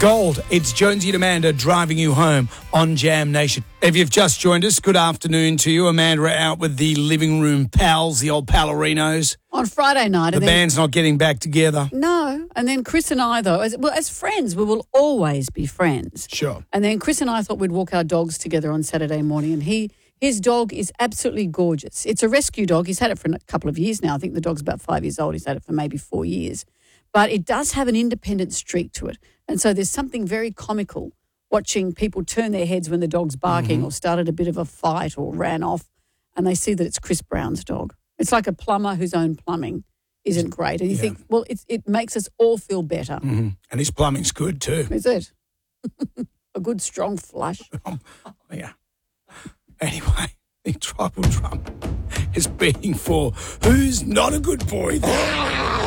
Gold, it's Jonesy and Amanda driving you home on Jam Nation. If you've just joined us, good afternoon to you. Amanda out with the living room pals, the old Palorinos. On Friday night. The band's not getting back together. No. And then Chris and I, though, as friends, we will always be friends. Sure. And then Chris and I thought we'd walk our dogs together on Saturday morning, and his dog is absolutely gorgeous. It's a rescue dog. He's had it for a couple of years now. I think the dog's about 5 years old. He's had it for maybe 4 years. But it does have an independent streak to it. And so there's something very comical watching people turn their heads when the dog's barking or started a bit of a fight or ran off, and they see that it's Chris Brown's dog. It's like a plumber whose own plumbing isn't great. And you think, well, it makes us all feel better. Mm-hmm. And his plumbing's good too. Is it? A good strong flush. Yeah. Anyway, the tribal drum is beating for who's not a good boy there.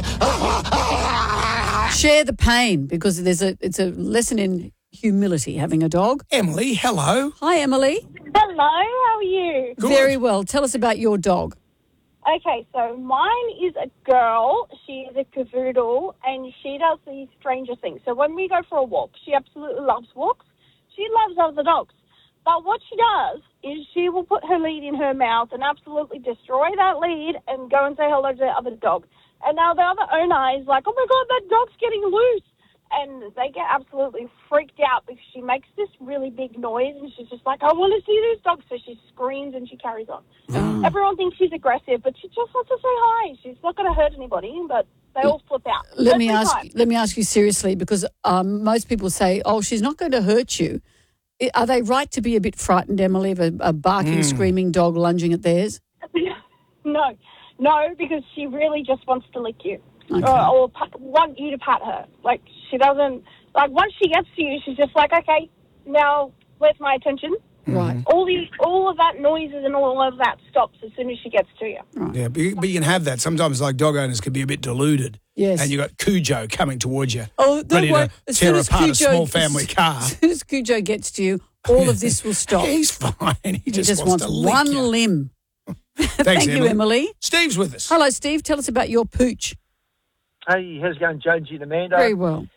Share the pain, because it's a lesson in humility, having a dog. Emily, hello. Hi, Emily. Hello, how are you? Good. Very well. Tell us about your dog. Okay, so mine is a girl. She is a cavoodle, and she does these stranger things. So when we go for a walk, she absolutely loves walks. She loves other dogs. But what she does is she will put her lead in her mouth and absolutely destroy that lead and go and say hello to the other dog. And now the other owner is like, oh, my God, that dog's getting loose. And they get absolutely freaked out because she makes this really big noise, and she's just like, I want to see this dog. So she screams and she carries on. Everyone thinks she's aggressive, but she just wants to say hi. She's not going to hurt anybody, but they all flip out. Let me ask you seriously, because most people say, oh, she's not going to hurt you. Are they right to be a bit frightened, Emily, of a barking, screaming dog lunging at theirs? No, because she really just wants to lick you. Okay. Or want you to pat her. Like, she doesn't, like, once she gets to you, she's just like, okay, now where's my attention? Right. All of that noises and all of that stops as soon as she gets to you. Right. Yeah, but you can have that. Sometimes, like, dog owners can be a bit deluded. Yes. And you got Cujo coming towards you, Oh, don't ready worry. to tear apart a small family car. As soon as Cujo gets to you, all of this will stop. He's fine. He just wants to lick one you. limb. Thanks, Thank you, Emily. Steve's with us. Hello, Steve. Tell us about your pooch. Hey, how's it going, Jonesy and Amanda? Very well.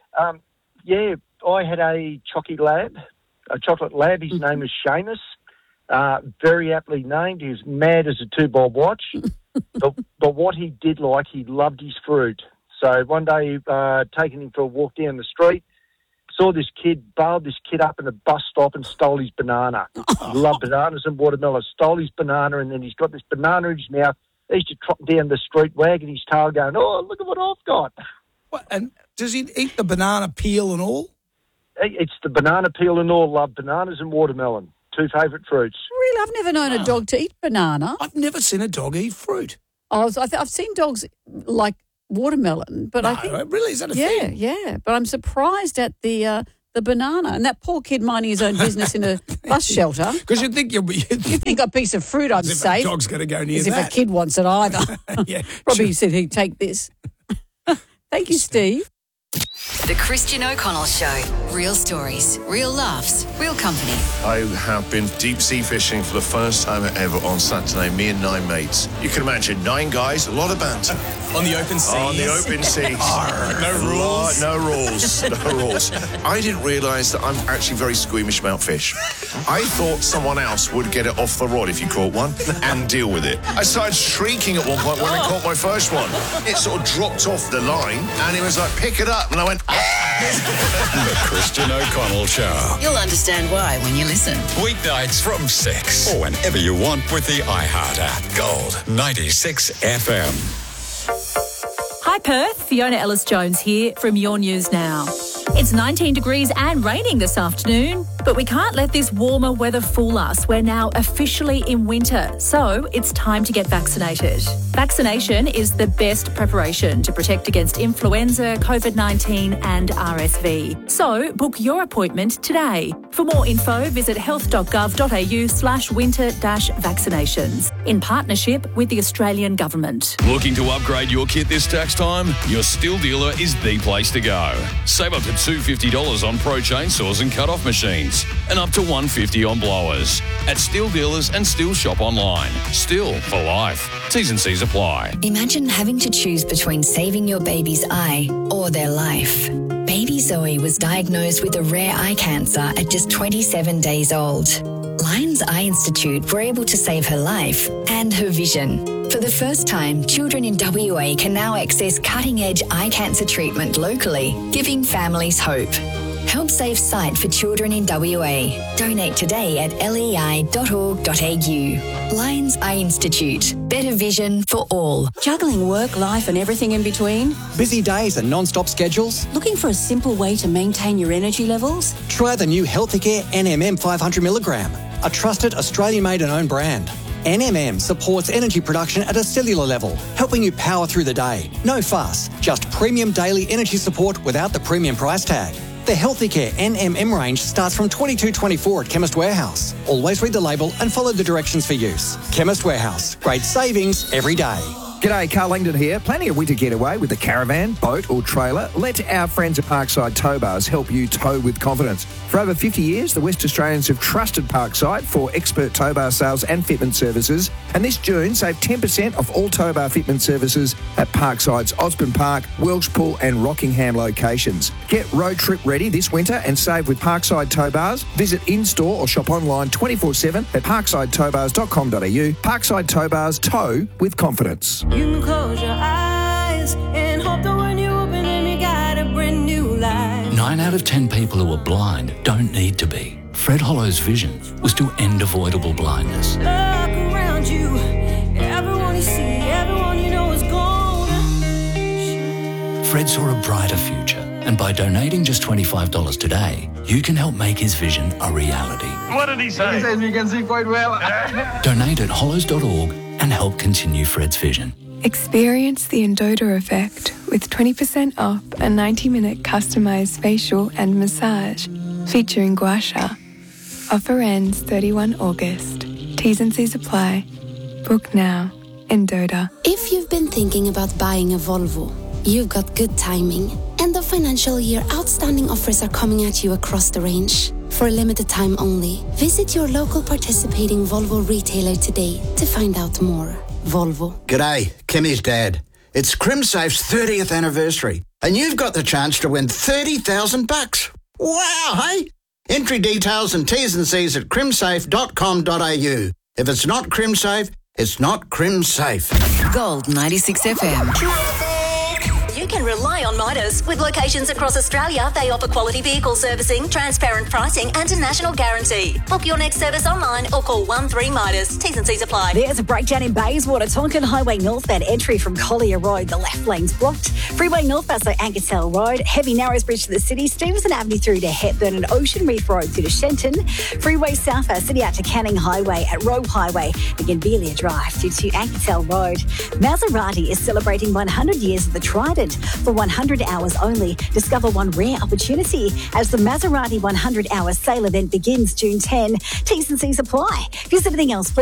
I had a chocolate lab. His name was Seamus. Very aptly named. He was mad as a 2-bob watch. but what he did like, he loved his fruit. So one day, taking him for a walk down the street, saw this kid, bailed this kid up in a bus stop and stole his banana. He loved bananas and watermelon. Stole his banana, and then he's got this banana in his mouth. He used to trot down the street wagging his tail going, oh, look at what I've got. What, and does he eat the banana peel and all? It's the banana peel and all. Love bananas and watermelon. 2 favourite fruits. Really? I've never known a dog to eat banana. I've never seen a dog eat fruit. I've seen dogs like watermelon, but I think... Really? Is that a thing? Yeah. But I'm surprised at the banana. And that poor kid minding his own business in a bus shelter. Because you'd think You think a piece of fruit, I'm as if safe. a dog's going to go near As that. if a kid wants it either. Yeah, Probably sure. he said he'd take this. Thank you, Steve. The Christian O'Connell Show. Real stories, real laughs, real company. I have been deep sea fishing for the first time ever on Saturday, me and 9 mates. You can imagine 9 guys, a lot of banter. On the open seas. On the open seas. No rules. No rules. No rules. I didn't realise that I'm actually very squeamish about fish. I thought someone else would get it off the rod if you caught one and deal with it. I started shrieking at one point when I caught my first one. It sort of dropped off the line and it was like, pick it up. And I went, The Christian O'Connell Show. You'll understand why when you listen. Weeknights from 6 or whenever you want with the iHeart app. Gold 96 FM. Hi Perth, Fiona Ellis-Jones here from Your News Now. It's 19 degrees and raining this afternoon, but we can't let this warmer weather fool us. We're now officially in winter, so it's time to get vaccinated. Vaccination is the best preparation to protect against influenza, COVID-19 and RSV. So book your appointment today. For more info, visit health.gov.au/winter-vaccinations in partnership with the Australian Government. Looking to upgrade your kit this tax time? Your Stihl dealer is the place to go. Save up to $250 on Pro chainsaws and cut-off machines and up to $150 on blowers. At Stihl dealers and Stihl shop online. Stihl for life. T's and C's apply. Imagine having to choose between saving your baby's eye or their life. Baby baby Zoe was diagnosed with a rare eye cancer at just 27 days old. Lions Eye Institute were able to save her life and her vision. For the first time, children in WA can now access cutting-edge eye cancer treatment locally, giving families hope. Help save sight for children in WA. Donate today at lei.org.au. Lions Eye Institute. Better vision for all. Juggling work, life and everything in between? Busy days and non-stop schedules? Looking for a simple way to maintain your energy levels? Try the new Healthicare NMM 500mg, a trusted Australian-made and owned brand. NMM supports energy production at a cellular level, helping you power through the day. No fuss, just premium daily energy support without the premium price tag. The Healthicare NMM range starts from $22.24 at Chemist Warehouse. Always read the label and follow the directions for use. Chemist Warehouse. Great savings every day. G'day, Carl Langdon here. Planning a winter getaway with a caravan, boat or trailer? Let our friends at Parkside Tow Bars help you tow with confidence. For over 50 years, the West Australians have trusted Parkside for expert tow bar sales and fitment services. And this June, save 10% off all tow bar fitment services at Parkside's Osborne Park, Welshpool and Rockingham locations. Get road trip ready this winter and save with Parkside Tow Bars. Visit in-store or shop online 24/7 at parksideTowBars.com.au. Parkside Tow Bars, tow with confidence. You can close your eyes and hope that when you open them, you got a brand new life. 9 out of 10 people who are blind don't need to be. Fred Hollow's vision was to end avoidable blindness. Look around you, everyone you see, everyone you know is gone. Fred saw a brighter future, and by donating just $25 today, you can help make his vision a reality. What did he say? He says we can see quite well. Donate at hollows.org and help continue Fred's vision. Experience the Endota effect with 20% off a 90-minute customised facial and massage featuring gua sha. Offer ends 31 August. T's and C's apply. Book now. Endota. If you've been thinking about buying a Volvo, you've got good timing. End of financial year outstanding offers are coming at you across the range. For a limited time only, visit your local participating Volvo retailer today to find out more. Volvo. G'day, Kimmy's dad. It's CrimSafe's 30th anniversary, and you've got the chance to win $30,000. Wow, hey? Entry details and T's and C's at crimsafe.com.au. If it's not CrimSafe, it's not CrimSafe. Gold 96 FM. You can rely on Midas. With locations across Australia, they offer quality vehicle servicing, transparent pricing and a national guarantee. Book your next service online or call 13 Midas. T's and C's apply. There's a breakdown in Bayswater. Tonkin Highway northbound entry from Collier Road. The left lane's blocked. Freeway northbound, so Ankertel Road. Heavy Narrows Bridge to the city. Stevenson Avenue through to Hepburn and Ocean Reef Road through to Shenton. Freeway southbound, city out to Canning Highway at Rowe Highway. Again, Belia Drive through to Ankertel Road. Maserati is celebrating 100 years of the Trident. For 100 hours only, discover one rare opportunity as the Maserati 100 Hour Sale event begins June 10. T's and C's apply. If there's anything else, please